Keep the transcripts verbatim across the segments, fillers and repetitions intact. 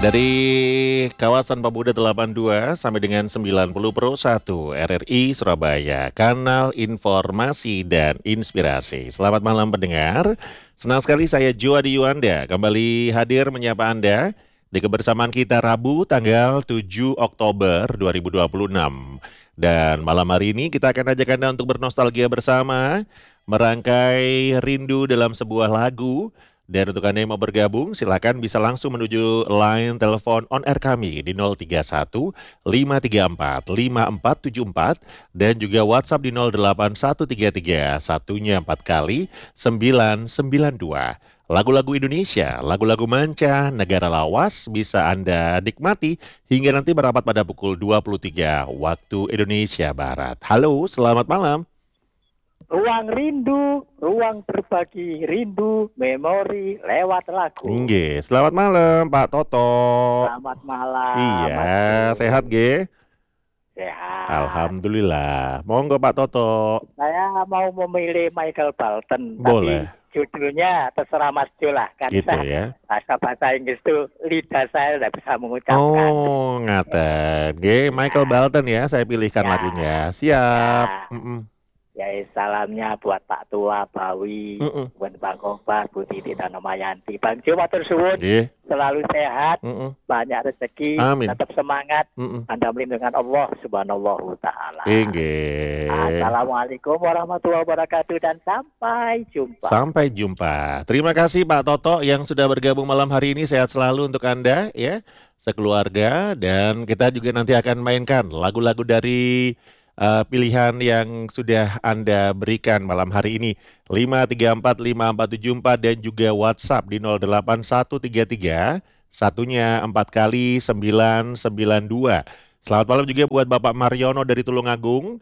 Dari kawasan Pemuda delapan puluh dua sampai dengan sembilan puluh Pro satu R R I Surabaya, kanal informasi dan inspirasi. Selamat malam pendengar, senang sekali saya Juwadi Yuanda kembali hadir menyapa Anda di kebersamaan kita Rabu tanggal tujuh Oktober dua ribu dua puluh enam. Dan malam hari ini kita akan ajak Anda untuk bernostalgia bersama, merangkai rindu dalam sebuah lagu. Dan untuk Anda yang mau bergabung, silakan bisa langsung menuju line telepon on air kami di nol tiga satu lima tiga empat lima empat tujuh empat dan juga WhatsApp di nol delapan satu tiga tiga satunya empat kali sembilan sembilan dua. Lagu-lagu Indonesia, lagu-lagu manca, negara lawas bisa Anda nikmati hingga nanti merapat pada pukul dua puluh tiga waktu Indonesia Barat. Halo, selamat malam. Ruang rindu, ruang berbagi rindu, memori lewat lagu. Nggih, selamat malam Pak Toto. Selamat malam, Iya, Mas Bro. sehat Ge? Sehat. Alhamdulillah. Monggo Pak Toto. Saya mau memilih Michael Bolton, Boleh. tapi judulnya terserah Mas Jo lah. Kan Gitu ya. bahasa-bahasa Inggris itu lidah saya tidak bisa mengucapkan. Oh, ngaten. Ge, Michael Ya. Bolton ya, saya pilihkan Ya. lagunya. Siap. Ya. Mm-mm. Ya, salamnya buat Pak Tua, Bawi, Mm-mm. buat Bang Kobar, Bu Titi dan Nomayanti. Bang Jo, matur suwun, Nggih. selalu sehat, Mm-mm. banyak rezeki, Amin. tetap semangat. Mm-mm. Anda melindungi Allah Subhanahu wa Ta'ala. Nggih. Assalamualaikum warahmatullahi wabarakatuh dan sampai jumpa. Sampai jumpa. Terima kasih Pak Toto yang sudah bergabung malam hari ini. Sehat selalu untuk Anda ya, sekeluarga, dan kita juga nanti akan mainkan lagu-lagu dari Uh, pilihan yang sudah Anda berikan malam hari ini lima tiga empat lima empat tujuh empat dan juga WhatsApp di nol delapan satu tiga tiga satunya empat kali sembilan sembilan dua. Selamat malam juga buat Bapak Mariono dari Tulungagung.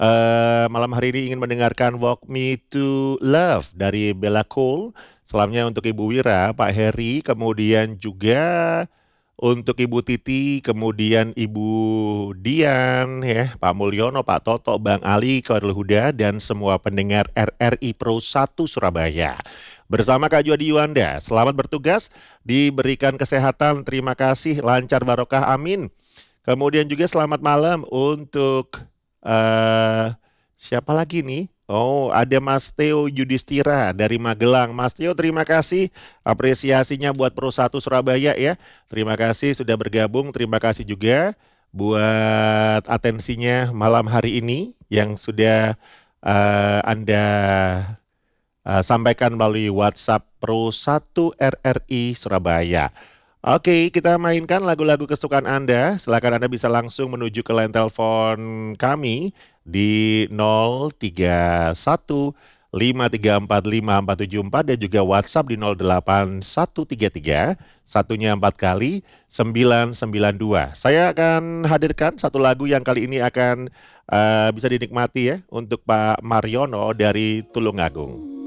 Uh, malam hari ini ingin mendengarkan Walk Me to Love dari Bella Cole. Salamnya untuk Ibu Wira, Pak Heri, kemudian juga untuk Ibu Titi, kemudian Ibu Dian, ya, Pak Mulyono, Pak Toto, Bang Ali, Khairul Huda, dan semua pendengar R R I Pro satu Surabaya. Bersama Kak Juwadi Yuanda, selamat bertugas, diberikan kesehatan, terima kasih, lancar barokah, amin. Kemudian juga selamat malam untuk uh, siapa lagi nih? Oh, ada Mas Theo Yudhistira dari Magelang. Mas Theo, terima kasih apresiasinya buat Pro satu Surabaya ya. Terima kasih sudah bergabung. Terima kasih juga buat atensinya malam hari ini yang sudah uh, Anda uh, sampaikan melalui WhatsApp Pro satu R R I Surabaya. Oke, kita mainkan lagu-lagu kesukaan Anda. Silakan Anda bisa langsung menuju ke line telepon kami di nol tiga satu lima tiga empat lima empat tujuh empat dan juga WhatsApp di nol delapan satu tiga tiga satunya empat kali sembilan sembilan dua. Saya akan hadirkan satu lagu yang kali ini akan uh, bisa dinikmati ya untuk Pak Mariono dari Tulungagung.